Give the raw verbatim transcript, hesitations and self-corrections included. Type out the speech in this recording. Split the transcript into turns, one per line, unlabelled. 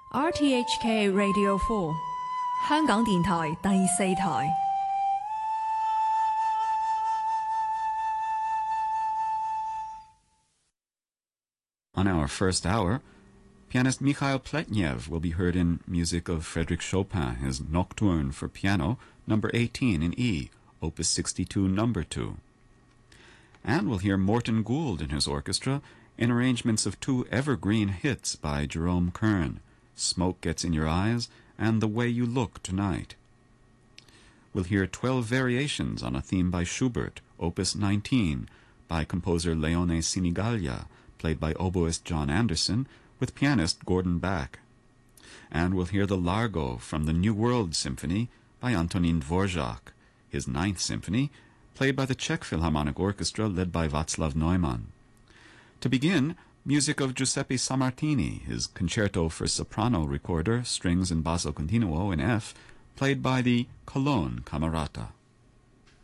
R T H K Radio four 香港電台第四台。
On our first hour, pianist Mikhail Pletnev will be heard in music of Frédéric Chopin, his Nocturne for piano, number eighteen in E, opus sixty-two, number two. And we'll hear Morton Gould and his orchestra in arrangements of two evergreen hits by Jerome Kern, Smoke Gets in Your Eyes and The Way You Look Tonight. We'll hear twelve variations on a theme by Schubert, opus nineteen, by composer Leone Sinigaglia, played by oboist John Anderson, with pianist Gordon Back. And we'll hear the Largo from the New World Symphony by Antonín Dvorak, his Ninth Symphony, played by the Czech Philharmonic Orchestra led by Václav Neumann. To begin, music of Giuseppe Sammartini, his Concerto for Soprano Recorder, Strings and Basso Continuo in F, played by the Cologne Camerata.